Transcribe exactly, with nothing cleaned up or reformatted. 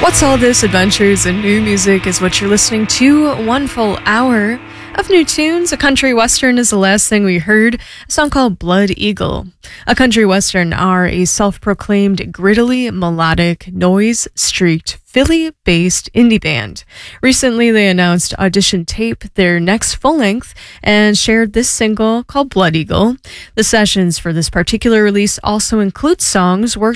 What's all this? Adventures in new music is what you're listening to. One full hour of new tunes. A country western is the last thing we heard. A song called Blood Eagle. A country western are a self-proclaimed grittily melodic noise-streaked Philly-based indie band. Recently, they announced Audition Tape, their next full-length, and shared this single called Blood Eagle. The sessions for this particular release also include songs worked